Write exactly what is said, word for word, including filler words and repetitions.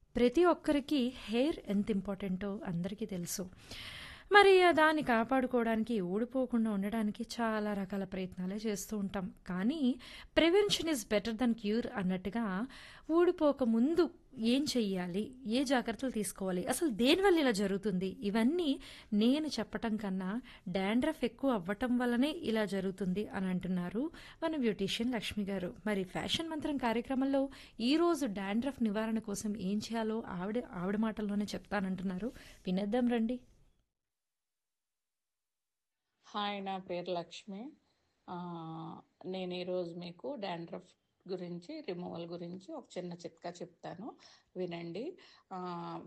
ప్రతి ఒక్కరికి హెయిర్ ఎంత ఇంపార్టెంటో అందరికీ తెలుసు. మరి ఆ దాన్ని కాపాడుకోవడానికి, ఊడిపోకుండా ఉండడానికి చాలా రకాల ప్రయత్నాలే చేస్తూ ఉంటాం. కానీ prevention is better than cure అన్నట్టుగా ఊడిపోక ముందు ఏం చెయ్యాలి? ఏ జాగ్రత్తలు తీసుకోవాలి? అసలు దేనివల్ల ఇలా జరుగుతుంది? ఇవన్నీ నేను చెప్పటం కన్నా డాండ్రఫ్ ఎక్కువ అవ్వటం వల్లనే ఇలా జరుగుతుంది అని అంటున్నారు మన బ్యూటీషియన్ లక్ష్మి గారు. మరి ఫ్యాషన్ మంత్రం కార్యక్రమంలో ఈరోజు డాండ్రఫ్ నివారణ కోసం ఏం చేయాలో ఆవిడ ఆవిడ మాటల్లోనే చెప్తానంటున్నారు. వినేద్దాం రండి. హాయ్, నా పేరు లక్ష్మి. ఆహ్, నేను ఈరోజు మీకు డాండ్రఫ్ గురించి, రిమూవల్ గురించి ఒక చిన్న చిట్కా చెప్తాను. వినండి. ఆహ్